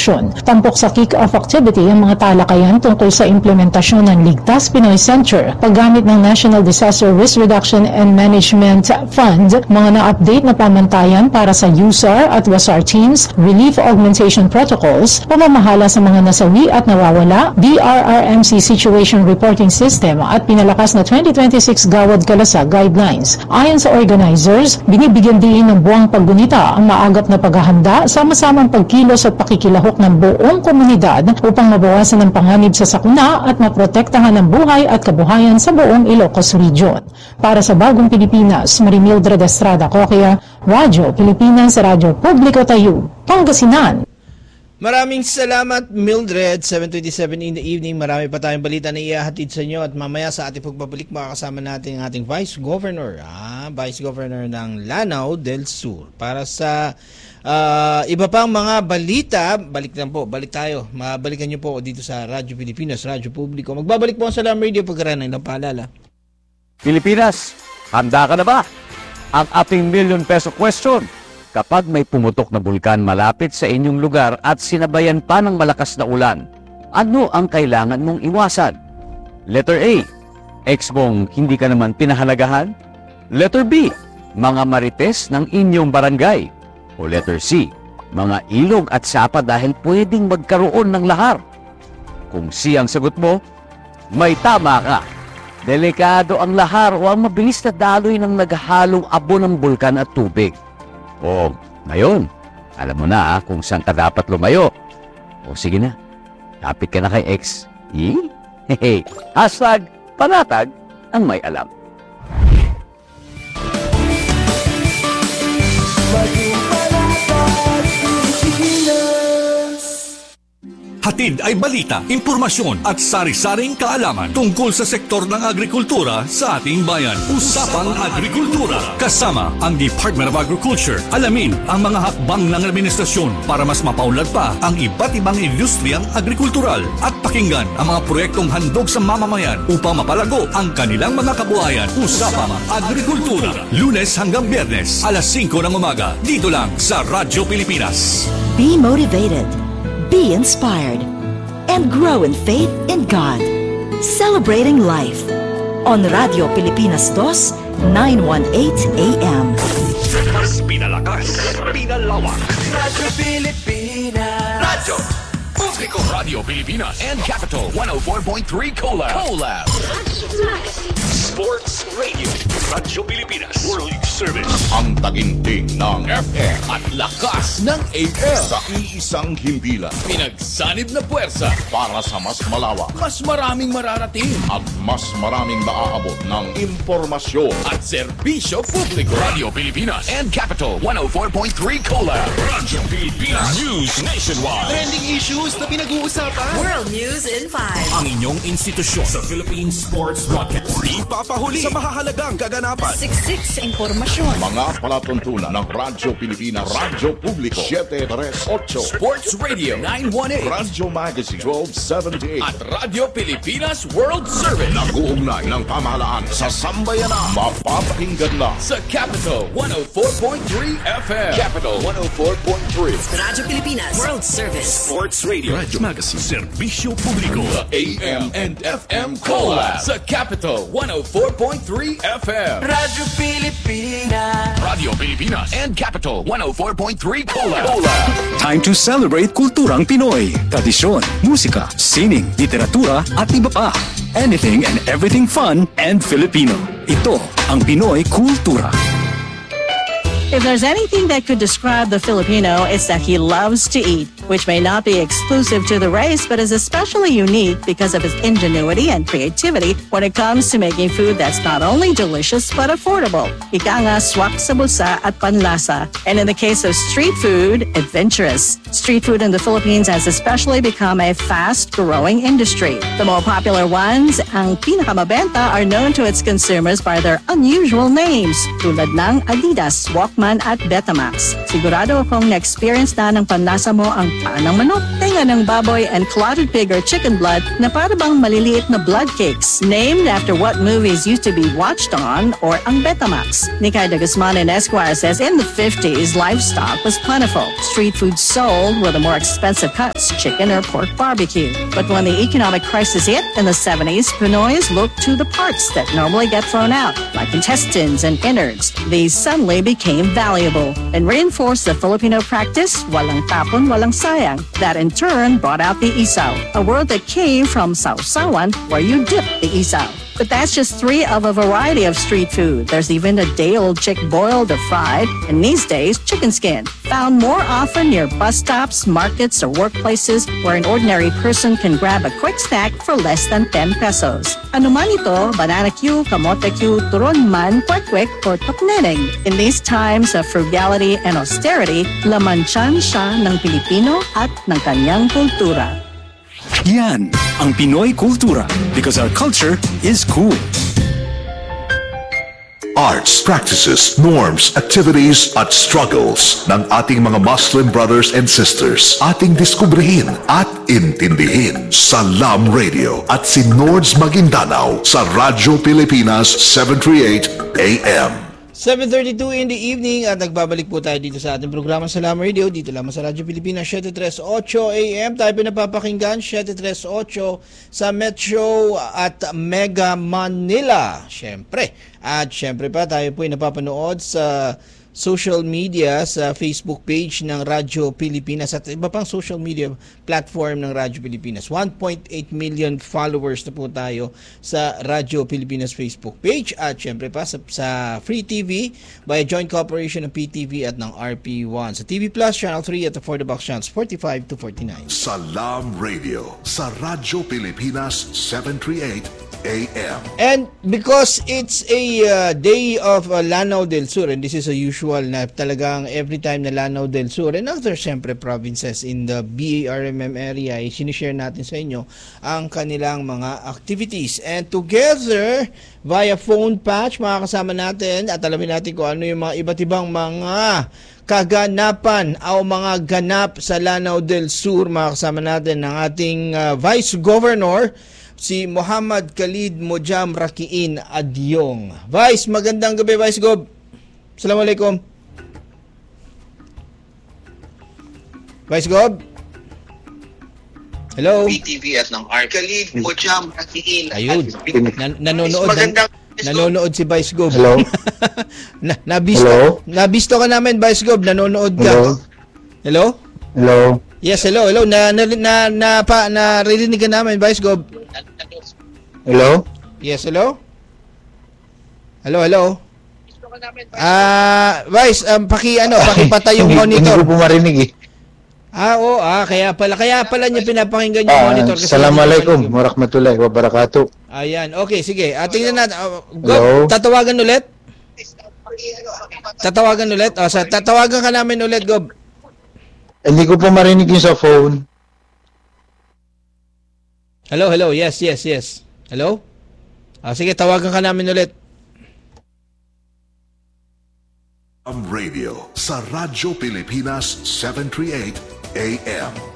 Commission. Tampok sa kick-off activity ang mga talakayan tungkol sa implementasyon ng Ligtas Pinoy Center, paggamit ng National Disaster Risk Reduction and Management Fund, mga na-update na pamantayan para sa USAR at WASAR teams, relief augmentation protocols, pamamahala sa mga nasawi at nawawala, BRRMC Situation Reporting System at pinalakas na 2026 Gawad Kalasag Guidelines. Ayon sa organizers, binibigyan din ng buwang paggunita ang maagap na paghahanda, sama-samang pagkilos at pakikilahok ng buong komunidad upang mabawasan ang panganib sa sakuna at maprotektahan ang buhay at kabuhayan sa buong Ilocos Region. Para sa Bagong Pilipinas, Marimildred Estrada Coquia, Radyo Pilipinas, Radyo Publiko Tayo, Pangasinan. Maraming salamat, Mildred. 7:27 in the evening. Marami pa tayong balita na ihahatid sa inyo at mamaya sa ating pagbabalik makakasama natin ang ating Vice Governor, Vice Governor ng Lanao del Sur. Para sa iba pang mga balita, balik tayo. Mabalikan nyo po dito sa Radyo Pilipinas, Radyo Publiko. Magbabalik po ang Salam Radio pagkaranay ng paalala. Pilipinas, handa ka na ba? Ang ating million peso question. Kapag may pumutok na bulkan malapit sa inyong lugar at sinabayan pa ng malakas na ulan, ano ang kailangan mong iwasan? Letter A, ex mong hindi ka naman pinahalagahan? Letter B, mga marites ng inyong barangay? O letter C, mga ilog at sapa dahil pwedeng magkaroon ng lahar? Kung C ang sagot mo, may tama ka. Delikado ang lahar o ang mabilis na daloy ng naghahalong abo ng bulkan at tubig. O, ngayon, alam mo na kung saan ka dapat lumayo. O sige na, kapit ka na kay X. Hashtag panatag ang may alam. Hatid ay balita, impormasyon at sari-saring kaalaman tungkol sa sektor ng agrikultura sa ating bayan. Usapang Agrikultura. Kasama ang Department of Agriculture. Alamin ang mga hakbang ng administrasyon para mas mapaunlad pa ang iba't ibang industriyang agrikultural at pakinggan ang mga proyektong handog sa mamamayan upang mapalago ang kanilang mga kabuhayan. Usapang Agrikultura. Lunes hanggang Biyernes, alas 5 ng umaga. Dito lang sa Radyo Pilipinas. Be motivated. Be inspired and grow in faith in God. Celebrating life on Radio Pilipinas 2, 918 AM. Mas pinalakas, pinalawak. Radyo Pilipinas. Radyo Publiko, Radio Pilipinas and Capital 104.3 Collab. Sports Radio. Radyo Pilipinas. World Service. Ang taginting ng FM At lakas ng AM. sa iisang himpilan Pinagsanib na puwersa. para sa mas malawak Mas maraming mararating. at mas maraming maaabot ng impormasyon. At serbisyo publiko. Radio Pilipinas and Capital 104.3 Collab. Radyo Pilipinas. News Nationwide. Trending issues na pinag-uusapan. World News in 5. Ang inyong institusyon sa Philippine Sports Broadcast. Di papahuli sa mahahalagang kaganapan. Siksik impormasyon. Mga palatuntunan ng Radyo Pilipinas, Radyo Publiko 738, Sports Radio 918. Radyo Magazine 1278. At Radio Pilipinas World Service. Nag-uugnay ng pamahalaan sa sambayanan. Mapapakinggan na Sa Capital 104.3 FM. Capital 104.3. Radio Pilipinas World Service. Sports Radio. Radyo Magazine. Serbisyo Publiko. AM and FM Collab. Sa Capital 104.3 FM. Radyo Pilipinas. Radio Pilipinas and Capital 104.3 Collab. Time to celebrate kulturang Pinoy. Tradisyon, musika, sining, literatura at iba pa. Anything and everything fun and Filipino. Ito ang Pinoy Kultura. If there's anything that could describe the Filipino, it's that he loves to eat, which may not be exclusive to the race, but is especially unique because of his ingenuity and creativity when it comes to making food that's not only delicious but affordable. Ika nga, swak sa bulsa at panlasa. And in the case of street food, adventurous. Street food in the Philippines has especially become a fast-growing industry. The more popular ones, ang pinakamabenta, are known to its consumers by their unusual names, tulad ng Adidas, Walkman at Betamax. Sigurado akong na-experience na ng panlasa mo ang paa ng manok, tenga Bitulingan ng baboy and clotted pig or chicken blood na para bang maliliit na blood cakes, named after what movies used to be watched on or ang Betamax. Nikay de Guzman in Esquire says in the 50s, livestock was plentiful. Street food sold were the more expensive cuts, chicken or pork barbecue. But when the economic crisis hit in the 70s, Pinoys looked to the parts that normally get thrown out, like intestines and innards. These suddenly became valuable and reinforced the Filipino practice, walang tapon, walang sayang. That in turn brought out the isaw, a word that came from sausawan, where you dip the isaw. But that's just 3 of a variety of street food. There's even a day-old chick boiled or fried, and these days, chicken skin, found more often near bus stops, markets, or workplaces where an ordinary person can grab a quick snack for less than 10 pesos. Ano man ito, banana cue, kamote cue, turon man, kwek-kwek, or tokneneng. In these times of frugality and austerity, laman-tiyan siya ng Pilipino at ng kanyang kultura. Yan ang Pinoy Kultura because our culture is cool. Arts, practices, norms, activities at struggles ng ating mga Muslim brothers and sisters. Ating diskubrihin at intindihin sa LAM Radio at si Nords Maguindanao sa Radyo Pilipinas 738 AM. 7:32 in the evening at nagbabalik po tayo dito sa ating programa sa LAM Radio, dito lamang sa Radyo Pilipinas 738 AM. Tayo pinapapakinggan 738 sa Metro at Mega Manila, syempre. At syempre pa tayo po ay napapanood sa social media, sa Facebook page ng Radyo Pilipinas at iba pang social media platform ng Radyo Pilipinas. 1.8 million followers na po tayo sa Radyo Pilipinas Facebook page at syempre pa sa Free TV by a joint cooperation ng PTV at ng RP1. Sa TV Plus, Channel 3 at the For the Box Channels 45 to 49. Sa LAM Radio, sa Radyo Pilipinas 738 AM. And because it's a day of Lanao del Sur, and this is a usual na talagang every time na Lanao del Sur and other syempre provinces in the BARMM area, sinishare natin sa inyo ang kanilang mga activities. And together, via phone patch, makakasama natin at alamin natin kung ano yung mga iba't ibang mga kaganapan o mga ganap sa Lanao del Sur. Makakasama natin ng ating Vice Governor, si Muhammad Khalid Mojam Rakiin Adyong. Vice, magandang gabi, Vice Gob. Assalamualaikum. Vice Gob? Hello? PTV at ng Khalid Mojam Rakiin. Ayun. Nanonood si Vice Gob. Hello? Nabisto ka namin, Vice Gob. Nanonood ka. Hello? Hello? Hello? Yes, hello. Naririnig ka namin, Vice Gob. Hello? Yes, hello? Hello? Vice, pakipatay yung monitor. Hindi ko po marinig eh. Kaya pala niya pinapakinggan yung monitor. Assalamualaikum warahmatullahi wabarakatuh. Ayan, okay, sige. Tingnan natin. Hello? Tatawagan ulit? Tatawagan ka namin ulit, Gob. Hindi ko po marinig yung sa phone. Hello, yes. Hello? Sige, tawagan ka namin ulit. Radio sa Radyo Pilipinas 738 AM.